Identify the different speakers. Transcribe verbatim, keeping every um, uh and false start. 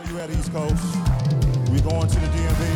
Speaker 1: you at East Coast. We going to the D M V.